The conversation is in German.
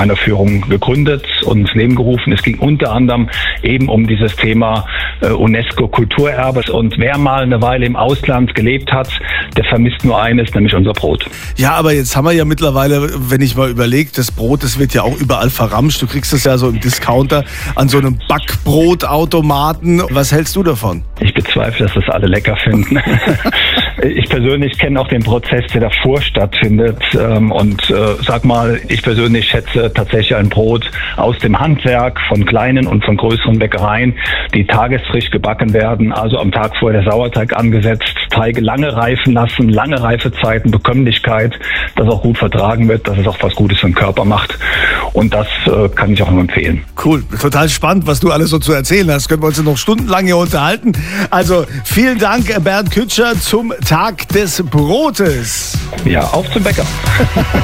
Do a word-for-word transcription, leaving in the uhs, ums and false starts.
meiner Führung gegründet und ins Leben gerufen. Es ging unter anderem eben um dieses Thema äh, UNESCO-Kulturerbes. Und wer mal eine Weile im Ausland gelebt hat, der vermisst nur eines, nämlich unser Brot. Ja, aber jetzt haben wir ja mittlerweile, wenn ich mal überlege, das Brot, das wird ja auch überall verramscht. Du kriegst es ja so im Discounter an so einem Backbrotautomaten. Was hältst du davon? Ich bezweifle, dass das alle lecker finden. Ich persönlich kenne auch den Prozess, der davor stattfindet. Und äh, sag mal, ich persönlich schätze tatsächlich ein Brot aus dem Handwerk von kleinen und von größeren Bäckereien, die tagesfrisch gebacken werden, also am Tag vorher der Sauerteig angesetzt, Teige lange reifen lassen, lange Reifezeiten, Bekömmlichkeit, dass auch gut vertragen wird, dass es auch was Gutes für den Körper macht. Und das äh, kann ich auch nur empfehlen. Cool, total spannend, was du alles so zu erzählen hast. Können wir uns noch stundenlang hier unterhalten. Also vielen Dank, Bernd Kütscher, zum Tag des Brotes. Ja, auf zum Bäcker.